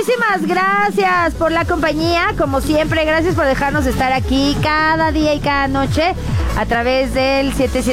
muchísimas gracias por la compañía, como siempre, gracias por dejarnos estar aquí cada día y cada noche a través del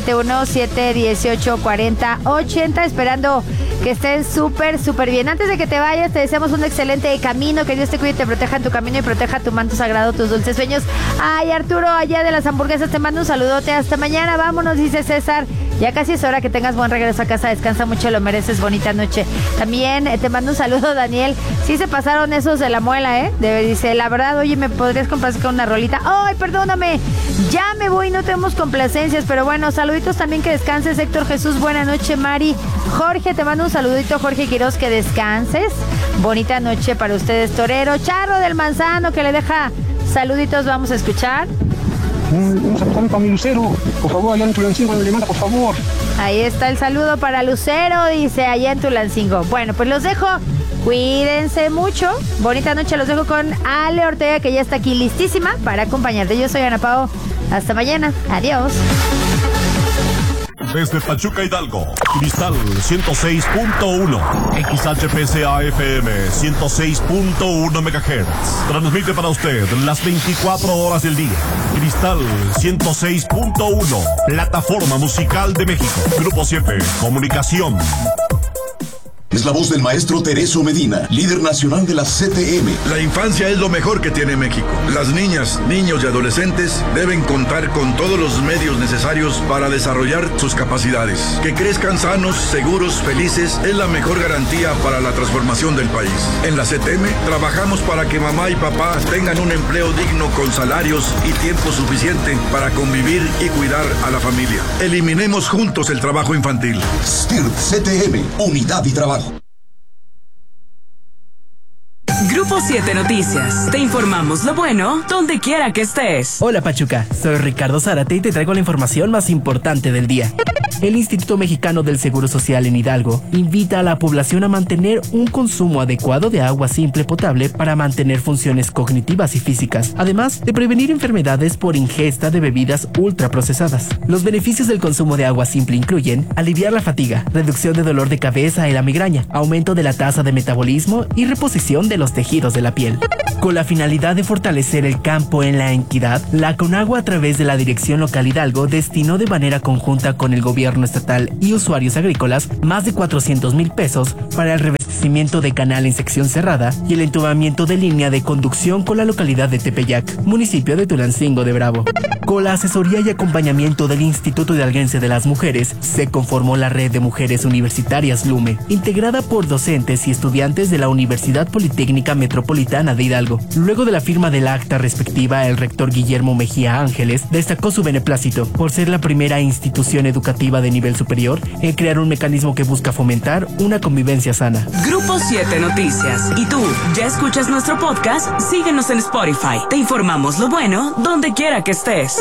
771-718-4080, esperando que estén súper bien. Antes de que te vayas, te deseamos un excelente camino, que Dios te cuide y te proteja en tu camino y proteja tu manto sagrado, tus dulces sueños. Ay, Arturo, allá de las hamburguesas, te mando un saludote, hasta mañana, vámonos, dice César. Ya casi es hora, que tengas buen regreso a casa, descansa mucho, lo mereces, bonita noche. También te mando un saludo, Daniel. Sí se pasaron esos de la muela, dice, la verdad, oye, ¿me podrías complacer con una rolita? Ay, perdóname, ya me voy, no tenemos complacencias, pero bueno, saluditos también, que descanses, Héctor Jesús, buena noche, Mari. Jorge, te mando un saludito, Jorge Quiroz, que descanses. Bonita noche para ustedes, Torero. Charro del Manzano, que le deja saluditos, vamos a escuchar. Un saludo para mi Lucero, por favor, allá en Tulancingo, le manda, por favor. Ahí está el saludo para Lucero, dice, allá en Tulancingo. Bueno, pues los dejo, cuídense mucho. Bonita noche, los dejo con Ale Ortega, que ya está aquí listísima para acompañarte. Yo soy Ana Pao, hasta mañana, adiós. Desde Pachuca, Hidalgo, Cristal 106.1, XHPCA FM 106.1 MHz. Transmite para usted las 24 horas del día. Cristal 106.1, plataforma musical de México. Grupo 7, comunicación. Es la voz del maestro Tereso Medina, líder nacional de la CTM. La infancia es lo mejor que tiene México. Las niñas, niños y adolescentes deben contar con todos los medios necesarios para desarrollar sus capacidades. Que crezcan sanos, seguros, felices es la mejor garantía para la transformación del país. En la CTM trabajamos para que mamá y papá tengan un empleo digno con salarios y tiempo suficiente para convivir y cuidar a la familia. Eliminemos juntos el trabajo infantil. STIRT CTM, unidad y trabajo. Grupo 7 Noticias. Te informamos lo bueno donde quiera que estés. Hola Pachuca, soy Ricardo Zárate y te traigo la información más importante del día. El Instituto Mexicano del Seguro Social en Hidalgo invita a la población a mantener un consumo adecuado de agua simple potable para mantener funciones cognitivas y físicas, además de prevenir enfermedades por ingesta de bebidas ultraprocesadas. Los beneficios del consumo de agua simple incluyen aliviar la fatiga, reducción de dolor de cabeza y la migraña, aumento de la tasa de metabolismo y reposición de los tejidos de la piel. Con la finalidad de fortalecer el campo en la entidad, la Conagua, a través de la Dirección Local Hidalgo, destinó de manera conjunta con el gobierno estatal y usuarios agrícolas más de 400,000 pesos para el revestimiento de canal en sección cerrada y el entubamiento de línea de conducción con la localidad de Tepeyac, municipio de Tulancingo de Bravo. Con la asesoría y acompañamiento del Instituto Hidalguense de las Mujeres, se conformó la Red de Mujeres Universitarias LUME, integrada por docentes y estudiantes de la Universidad Politécnica Metropolitana de Hidalgo. Luego de la firma del acta respectiva, el rector Guillermo Mejía Ángeles destacó su beneplácito por ser la primera institución educativa de nivel superior en crear un mecanismo que busca fomentar una convivencia sana. Grupo 7 Noticias. ¿Y tú, ya escuchas nuestro podcast? Síguenos en Spotify. Te informamos lo bueno donde quiera que estés.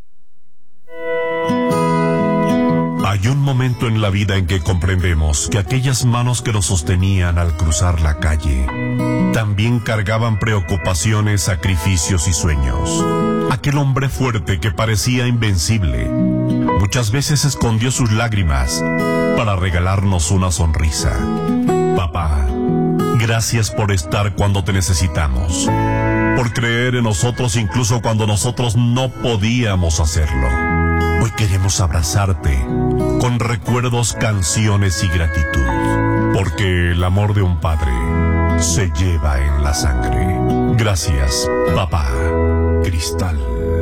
Hay un momento en la vida en que comprendemos que aquellas manos que nos sostenían al cruzar la calle también cargaban preocupaciones, sacrificios y sueños. Aquel hombre fuerte que parecía invencible muchas veces escondió sus lágrimas para regalarnos una sonrisa. Papá, gracias por estar cuando te necesitamos, por creer en nosotros incluso cuando nosotros no podíamos hacerlo. Hoy queremos abrazarte con recuerdos, canciones y gratitud, porque el amor de un padre se lleva en la sangre. Gracias, papá. Cristal.